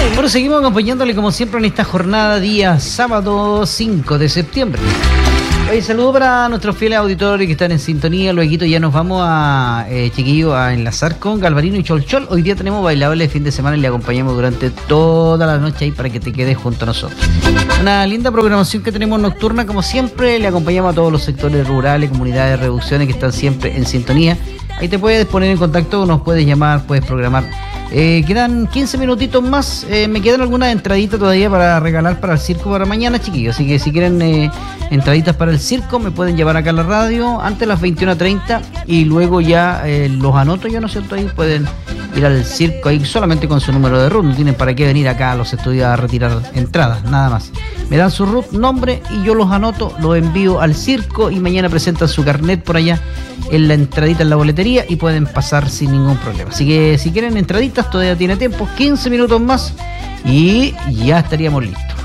Bueno, seguimos acompañándole como siempre en esta jornada, día sábado 5 de septiembre. Oye, saludo para nuestros fieles auditores que están en sintonía. Luego ya nos vamos a, chiquillos, a enlazar con Galvarino y Cholchol. Hoy día tenemos bailable de fin de semana y le acompañamos durante toda la noche ahí para que te quedes junto a nosotros. Una linda programación que tenemos nocturna, como siempre. Le acompañamos a todos los sectores rurales, comunidades, reducciones que están siempre en sintonía. Ahí te puedes poner en contacto, nos puedes llamar, puedes programar. Quedan 15 minutitos más. Me quedan algunas entraditas todavía para regalar para el circo para mañana, chiquillos. Así que si quieren entraditas para el circo, me pueden llevar acá a la radio antes de las 21:30 y luego ya los anoto yo, ¿no es cierto? Ahí pueden ir al circo ahí solamente con su número de RUT. No tienen para qué venir acá a los estudios a retirar entradas, nada más. Me dan su RUT, nombre y yo los anoto, los envío al circo y mañana presentan su carnet por allá en la entradita en la boletería y pueden pasar sin ningún problema. Así que si quieren entraditas todavía tiene tiempo, 15 minutos más y ya estaríamos listos.